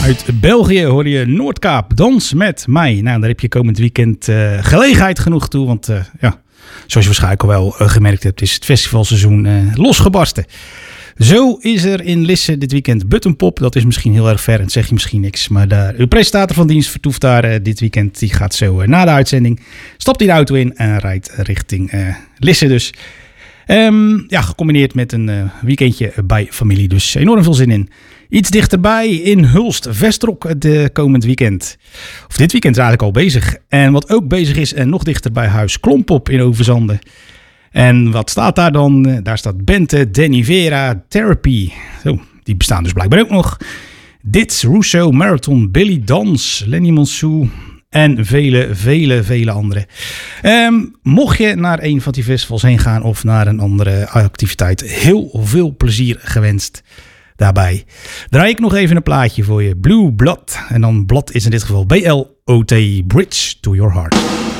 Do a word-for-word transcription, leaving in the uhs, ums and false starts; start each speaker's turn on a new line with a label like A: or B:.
A: Uit België hoor je Noordkaap, Dans met mij. Nou, daar heb je komend weekend uh, gelegenheid genoeg toe. Want uh, ja, zoals je waarschijnlijk al wel uh, gemerkt hebt, is het festivalseizoen uh, losgebarsten. Zo is er in Lisse dit weekend Buttonpop. Dat is misschien heel erg ver en zeg je misschien niks. Maar de, de presentator van dienst vertoeft daar uh, dit weekend. Die gaat zo uh, na de uitzending, stapt hij de auto in en rijdt richting uh, Lisse dus. Um, ja, gecombineerd met een uh, weekendje bij familie. Dus enorm veel zin in. Iets dichterbij in Hulst-Vestrok de komend weekend. Of dit weekend is eigenlijk al bezig. En wat ook bezig is en nog dichter bij Huis Klompop in Overzanden. En wat staat daar dan? Daar staat Bente, Danny Vera, Therapy. Zo, die bestaan dus blijkbaar ook nog. Dits, Russo, Marathon, Billy Dans, Lenny Monsou en vele, vele, vele andere. Um, mocht je naar een van die festivals heen gaan of naar een andere activiteit, heel veel plezier gewenst daarbij. Draai ik nog even een plaatje voor je. Blue Blood. En dan Blood is in dit geval B L O T, Bridge to Your Heart.